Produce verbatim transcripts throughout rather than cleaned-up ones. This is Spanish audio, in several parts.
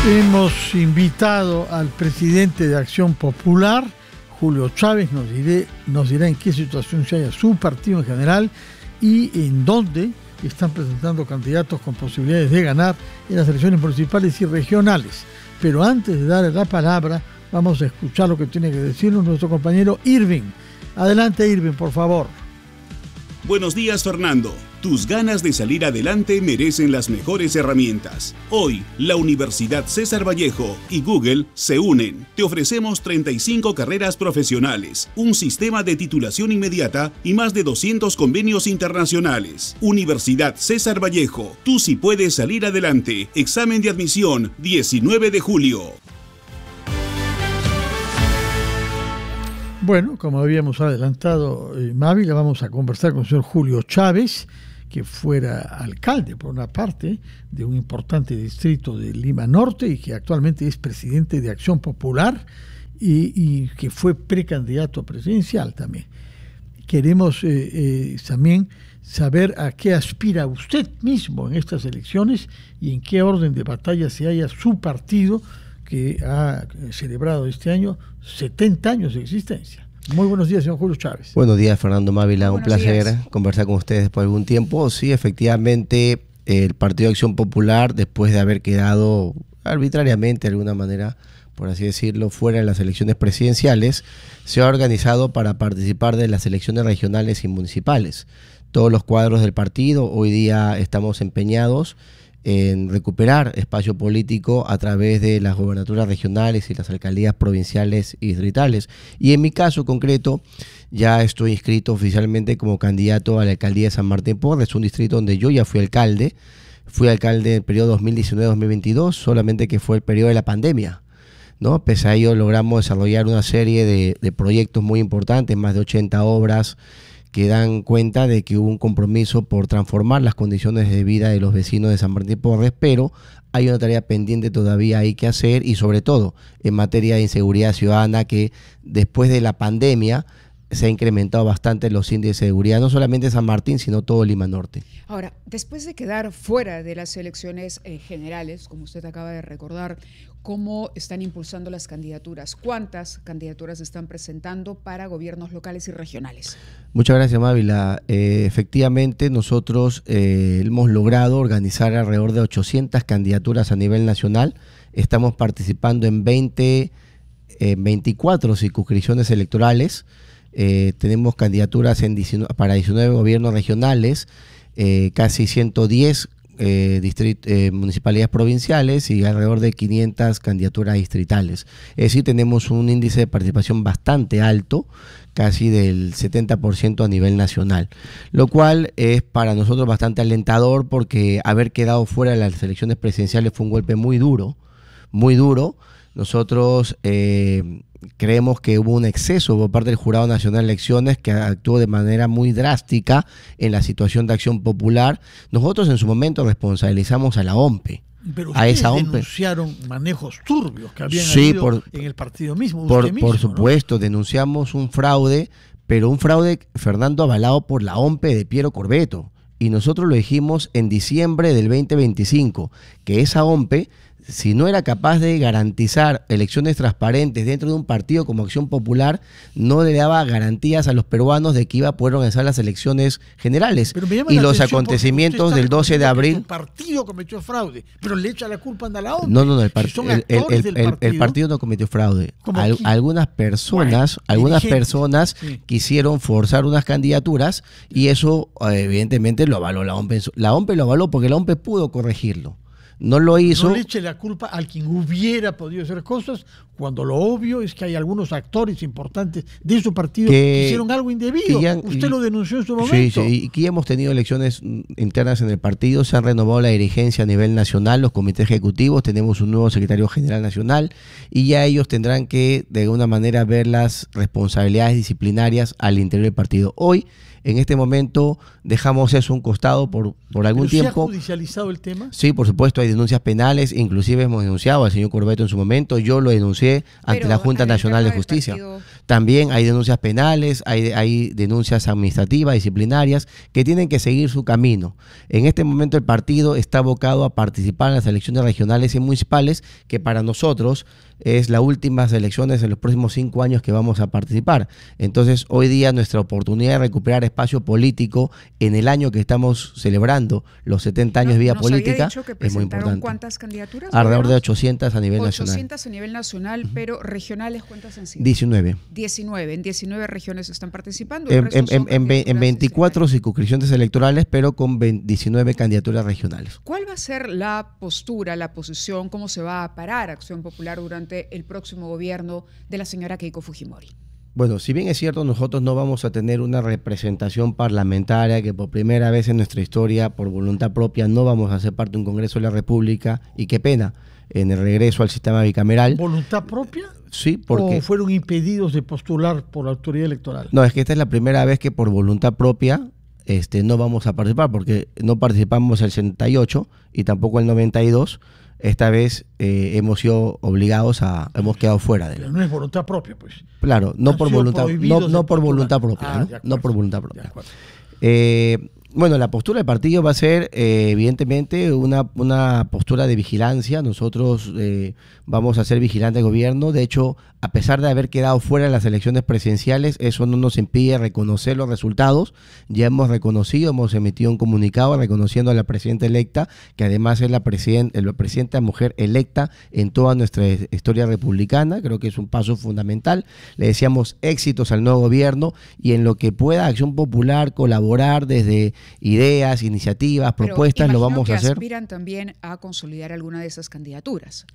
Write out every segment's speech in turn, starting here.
Hemos invitado al presidente de Acción Popular, Julio Chávez, nos, diré, nos dirá en qué situación se halla su partido en general y en dónde están presentando candidatos con posibilidades de ganar en las elecciones municipales y regionales. Pero antes de darle la palabra, vamos a escuchar lo que tiene que decirnos nuestro compañero Irving. Adelante, Irving, por favor. Buenos días, Fernando. Tus ganas de salir adelante merecen las mejores herramientas. Hoy, la Universidad César Vallejo y Google se unen. Te ofrecemos treinta y cinco carreras profesionales, un sistema de titulación inmediata y más de doscientos convenios internacionales. Universidad César Vallejo, tú sí puedes salir adelante. Examen de admisión, diecinueve de julio. Bueno, como habíamos adelantado, eh, Mavi, vamos a conversar con el señor Julio Chávez, que fuera alcalde, por una parte, de un importante distrito de Lima Norte y que actualmente es presidente de Acción Popular y, y que fue precandidato presidencial también. Queremos eh, eh, también saber a qué aspira usted mismo en estas elecciones y en qué orden de batalla se halla su partido, que ha celebrado este año setenta años de existencia. Muy buenos días, señor Julio Chávez. Buenos días, Fernando Mávila. Un placer días. conversar con ustedes por algún tiempo. Sí, efectivamente, el Partido de Acción Popular, después de haber quedado arbitrariamente, de alguna manera, por así decirlo, fuera de las elecciones presidenciales, se ha organizado para participar de las elecciones regionales y municipales. Todos los cuadros del partido hoy día estamos empeñados en recuperar espacio político a través de las gobernaturas regionales y las alcaldías provinciales y distritales. Y en mi caso concreto, ya estoy inscrito oficialmente como candidato a la alcaldía de San Martín Porres, un distrito donde yo ya fui alcalde. Fui alcalde en el periodo dos mil diecinueve a dos mil veintidós, solamente que fue el periodo de la pandemia, ¿no? Pese a ello logramos desarrollar una serie de, de proyectos muy importantes, más de ochenta obras, que dan cuenta de que hubo un compromiso por transformar las condiciones de vida de los vecinos de San Martín Porres, pero hay una tarea pendiente todavía ahí que hacer y sobre todo en materia de inseguridad ciudadana, que después de la pandemia se ha incrementado bastante los índices de seguridad, no solamente en San Martín, sino todo Lima Norte. Ahora, después de quedar fuera de las elecciones eh, generales, como usted acaba de recordar, ¿cómo están impulsando las candidaturas? ¿Cuántas candidaturas están presentando para gobiernos locales y regionales? Muchas gracias, Mávila. Eh, efectivamente, nosotros eh, hemos logrado organizar alrededor de ochocientas candidaturas a nivel nacional. Estamos participando en veinte, eh, veinticuatro circunscripciones electorales. Eh, tenemos candidaturas en diecinueve, para diecinueve gobiernos regionales, eh, casi ciento diez eh, distrit, eh, municipalidades provinciales y alrededor de quinientas candidaturas distritales. Es decir, tenemos un índice de participación bastante alto, casi del setenta por ciento a nivel nacional, lo cual es para nosotros bastante alentador porque haber quedado fuera de las elecciones presidenciales fue un golpe muy duro, muy duro. Nosotros eh, creemos que hubo un exceso por parte del Jurado Nacional de Elecciones que actuó de manera muy drástica en la situación de Acción Popular. Nosotros en su momento responsabilizamos a la O M P. Pero a esa O M P denunciaron manejos turbios que habían sí, habido por, en el partido mismo. Por, mismo, por supuesto, ¿no? Denunciamos un fraude, pero un fraude, Fernando, avalado por la O M P de Piero Corbeto. Y nosotros lo dijimos en diciembre del veinte veinticinco, que esa O M P, si no era capaz de garantizar elecciones transparentes dentro de un partido como Acción Popular, no le daba garantías a los peruanos de que iba a poder organizar las elecciones generales. Y los acontecimientos del doce de abril... El partido cometió fraude, pero le echa la culpa a la O M P. No, no, no, el, par si el, el, el, partido, el partido no cometió fraude. Al, algunas personas, bueno, algunas personas sí. quisieron forzar unas candidaturas y eso evidentemente lo avaló la O M P. La O M P lo avaló porque la O M P pudo corregirlo. No lo hizo. No le eche la culpa al quien hubiera podido hacer cosas, cuando lo obvio es que hay algunos actores importantes de su partido que, que hicieron algo indebido. Ya, Usted y, lo denunció en su momento. Sí, sí, y que hemos tenido elecciones internas en el partido, se han renovado la dirigencia a nivel nacional, los comités ejecutivos, tenemos un nuevo secretario general nacional y ya ellos tendrán que de alguna manera ver las responsabilidades disciplinarias al interior del partido. Hoy, en este momento, dejamos eso a un costado por, por algún ¿Pero tiempo. ¿Se ha judicializado el tema? Sí, por supuesto, hay denuncias penales, inclusive hemos denunciado al señor Corbeto en su momento, yo lo denuncié ante Pero la Junta Nacional de Justicia. partido... También hay denuncias penales, hay, hay denuncias administrativas, disciplinarias, que tienen que seguir su camino. En este momento el partido está abocado a participar en las elecciones regionales y municipales, que para nosotros es las últimas elecciones en los próximos cinco años que vamos a participar. Entonces, hoy día nuestra oportunidad de recuperar espacio político en el año que estamos celebrando los setenta años no, de vida nos política había dicho que es muy importante. ¿Cuántas candidaturas? Alrededor de ochocientas a nivel nacional. ochocientas a nivel nacional, pero regionales, ¿cuántas han sido? diecinueve. diecinueve. En diecinueve regiones están participando. En, en, en, en veinticuatro circunscripciones electorales, pero con diecinueve candidaturas regionales. ¿Cuál va a ser la postura, la posición, cómo se va a parar Acción Popular durante el próximo gobierno de la señora Keiko Fujimori? Bueno, si bien es cierto, nosotros no vamos a tener una representación parlamentaria, que por primera vez en nuestra historia, por voluntad propia, no vamos a ser parte de un Congreso de la República, y qué pena, en el regreso al sistema bicameral. ¿Voluntad propia? Sí, porque... ¿O fueron impedidos de postular por la autoridad electoral? No, es que esta es la primera vez que por voluntad propia este, no vamos a participar, porque no participamos el setenta y ocho y tampoco el noventa y dos. Esta vez eh, hemos sido obligados a, hemos quedado fuera de él. Pero no es voluntad propia, pues. Claro, no por voluntad, no, no por voluntad propia, ah, ¿no? acuerdo, no por voluntad propia. Eh, bueno, la postura del partido va a ser eh, evidentemente una, una postura de vigilancia. Nosotros eh, vamos a ser vigilantes del gobierno. De hecho, a pesar de haber quedado fuera de las elecciones presidenciales, eso no nos impide reconocer los resultados. Ya hemos reconocido, hemos emitido un comunicado reconociendo a la presidenta electa, que además es la, president, la presidenta mujer electa en toda nuestra historia republicana. Creo que es un paso fundamental. Le deseamos éxitos al nuevo gobierno, y en lo que pueda Acción Popular colaborar desde ideas, iniciativas, Pero propuestas, lo vamos que a hacer. Aspiran también a consolidar alguna de esas candidaturas.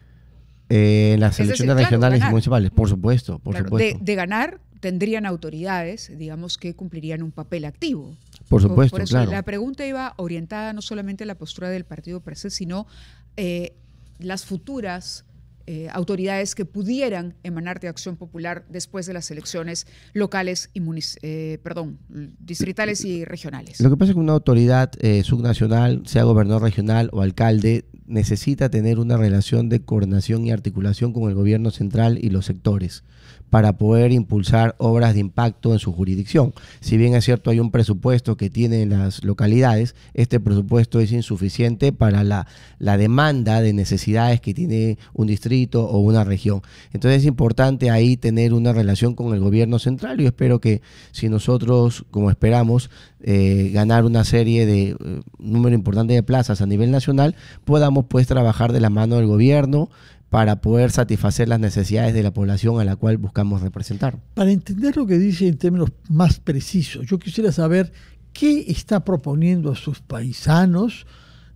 Eh, en las es elecciones decir, regionales claro, y municipales, por supuesto, por claro, supuesto. De, de ganar, tendrían autoridades, digamos, que cumplirían un papel activo. Por supuesto, por, por eso claro. La pregunta iba orientada no solamente a la postura del partido per se, sino eh, las futuras eh, autoridades que pudieran emanar de Acción Popular después de las elecciones locales y munic- eh, perdón, distritales y regionales. Lo que pasa es que una autoridad eh, subnacional, sea gobernador regional o alcalde, necesita tener una relación de coordinación y articulación con el gobierno central y los sectores para poder impulsar obras de impacto en su jurisdicción. Si bien es cierto hay un presupuesto que tienen las localidades, este presupuesto es insuficiente para la, la demanda de necesidades que tiene un distrito o una región. Entonces es importante ahí tener una relación con el gobierno central, y espero que si nosotros, como esperamos, eh, ganar una serie de eh, número importante de plazas a nivel nacional, podamos pues trabajar de la mano del gobierno para poder satisfacer las necesidades de la población a la cual buscamos representar. Para entender lo que dice en términos más precisos, yo quisiera saber qué está proponiendo a sus paisanos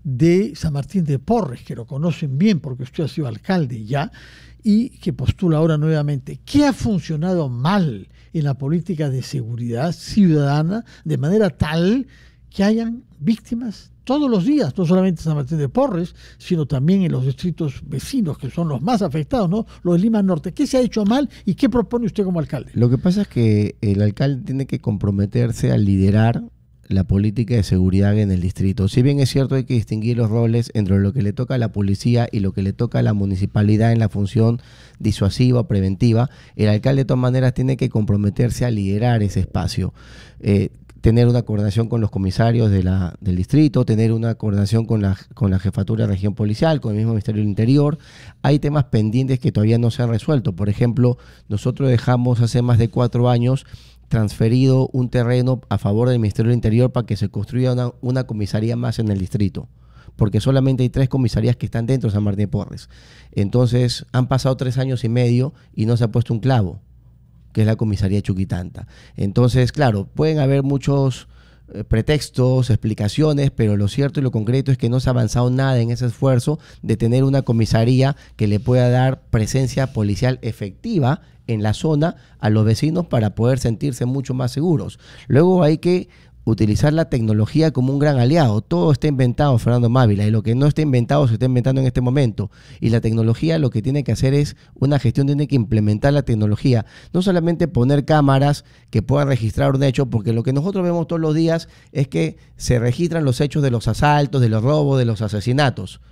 de San Martín de Porres, que lo conocen bien porque usted ha sido alcalde ya, y que postula ahora nuevamente. ¿Qué ha funcionado mal en la política de seguridad ciudadana de manera tal que hayan víctimas todos los días, no solamente en San Martín de Porres, sino también en los distritos vecinos, que son los más afectados, ¿no? Los de Lima Norte? ¿Qué se ha hecho mal y qué propone usted como alcalde? Lo que pasa es que el alcalde tiene que comprometerse a liderar la política de seguridad en el distrito. Si bien es cierto, hay que distinguir los roles entre lo que le toca a la policía y lo que le toca a la municipalidad en la función disuasiva o preventiva, el alcalde de todas maneras tiene que comprometerse a liderar ese espacio. Eh, tener una coordinación con los comisarios de la, del distrito, tener una coordinación con la, con la jefatura de región policial, con el mismo Ministerio del Interior. Hay temas pendientes que todavía no se han resuelto. Por ejemplo, nosotros dejamos hace más de cuatro años transferido un terreno a favor del Ministerio del Interior para que se construya una, una comisaría más en el distrito, porque solamente hay tres comisarías que están dentro de San Martín de Porres. Entonces han pasado tres años y medio y no se ha puesto un clavo, que es la comisaría Chuquitanta. Entonces, claro, pueden haber muchos eh, pretextos, explicaciones, pero lo cierto y lo concreto es que no se ha avanzado nada en ese esfuerzo de tener una comisaría que le pueda dar presencia policial efectiva en la zona a los vecinos para poder sentirse mucho más seguros. Luego hay que utilizar la tecnología como un gran aliado. Todo está inventado, Fernando Mávila, y lo que no está inventado se está inventando en este momento. Y la tecnología lo que tiene que hacer es una gestión, tiene que implementar la tecnología. No solamente poner cámaras que puedan registrar un hecho, porque lo que nosotros vemos todos los días es que se registran los hechos de los asaltos, de los robos, de los asesinatos.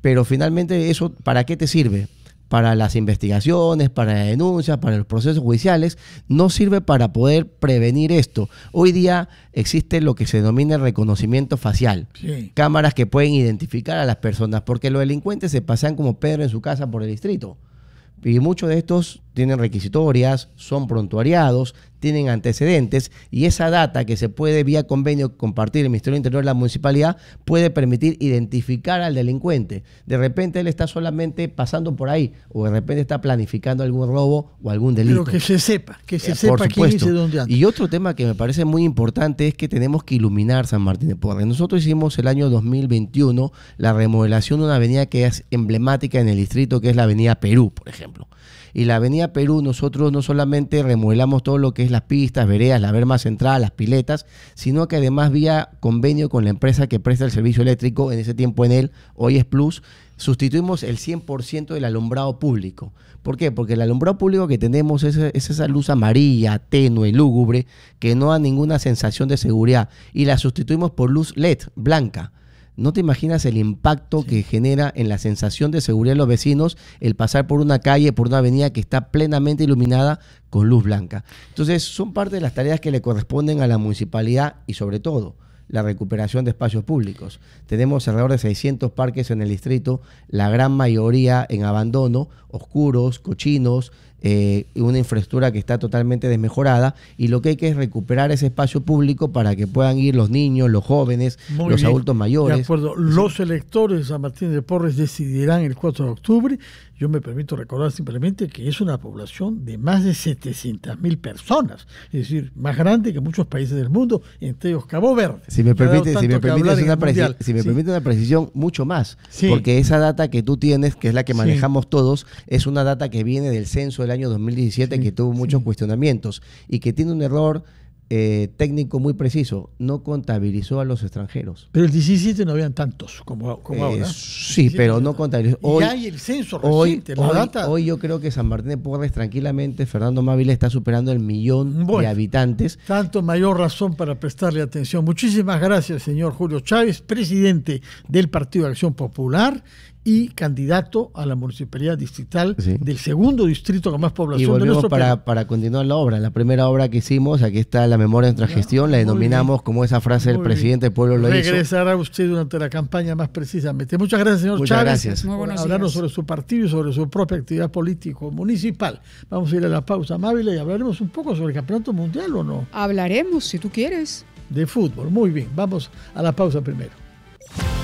pero finalmente eso, ¿para qué te sirve? Para las investigaciones, para la denuncia, para los procesos judiciales, no sirve para poder prevenir esto. Hoy día existe lo que se denomina el reconocimiento facial. Sí. Cámaras que pueden identificar a las personas, porque los delincuentes se pasean como Pedro en su casa por el distrito. Y muchos de estos tienen requisitorias, son prontuariados, tienen antecedentes, y esa data que se puede vía convenio compartir el Ministerio del Interior de la Municipalidad puede permitir identificar al delincuente. De repente él está solamente pasando por ahí, o de repente está planificando algún robo o algún delito. Pero que se sepa, que se eh, sepa quién dice dónde anda. Y otro tema que me parece muy importante es que tenemos que iluminar San Martín de Porres. Nosotros hicimos el año dos mil veintiuno la remodelación de una avenida que es emblemática en el distrito, que es la avenida Perú, por ejemplo. Y la avenida Perú, nosotros no solamente remodelamos todo lo que es las pistas, veredas, la berma central, las piletas, sino que además vía convenio con la empresa que presta el servicio eléctrico, en ese tiempo Enel, hoy es Plus, sustituimos el cien por ciento del alumbrado público. ¿Por qué? Porque el alumbrado público que tenemos es, es esa luz amarilla, tenue, lúgubre, que no da ninguna sensación de seguridad, y la sustituimos por luz L E D, blanca. No te imaginas el impacto sí. que genera en la sensación de seguridad de los vecinos el pasar por una calle, por una avenida que está plenamente iluminada con luz blanca. Entonces, son parte de las tareas que le corresponden a la municipalidad y, sobre todo, la recuperación de espacios públicos. Tenemos alrededor de seiscientos parques en el distrito, la gran mayoría en abandono, oscuros, cochinos, eh, una infraestructura que está totalmente desmejorada, y lo que hay que es recuperar ese espacio público para que puedan ir los niños, los jóvenes, Muy los bien. adultos mayores. De acuerdo, los electores de San Martín de Porres decidirán el cuatro de octubre. Yo me permito recordar simplemente que es una población de más de setecientas mil personas, es decir, más grande que muchos países del mundo, entre ellos Cabo Verde. Si me permite, si me permite una, preci si me sí. permite una precisión, mucho más, sí. porque esa data que tú tienes, que es la que manejamos sí. todos, es una data que viene del censo del año dos mil diecisiete, sí. que tuvo muchos sí. cuestionamientos y que tiene un error Eh, técnico muy preciso, no contabilizó a los extranjeros. Pero el diecisiete no habían tantos como, como eh, ahora. Sí, pero no contabilizó. Hoy, y hay el censo reciente, hoy, la hoy, data. Hoy yo creo que San Martín de Porres tranquilamente, Fernando Mávila, está superando el millón bueno, de habitantes. Tanto mayor razón para prestarle atención. Muchísimas gracias, señor Julio Chávez, presidente del Partido de Acción Popular y candidato a la municipalidad distrital sí. del segundo distrito con más población y volvemos de nuestro para, para continuar la obra. La primera obra que hicimos, aquí está la memoria de nuestra ya, gestión, la denominamos bien. como esa frase muy del presidente del pueblo lo Regresará hizo. Regresará usted durante la campaña más precisamente. Muchas gracias, señor Muchas Chávez, gracias. por hablarnos sobre su partido y sobre su propia actividad político municipal. Vamos a ir a la pausa, Mávila, y hablaremos un poco sobre el campeonato mundial, ¿o no? Hablaremos, si tú quieres. De fútbol, muy bien. Vamos a la pausa primero.